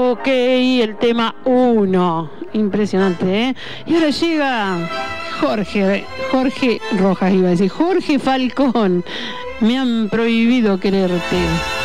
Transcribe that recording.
Ok, el tema 1. Impresionante, ¿eh? Y ahora llega Jorge Rojas, iba a decir. Jorge Falcón. Me han prohibido quererte.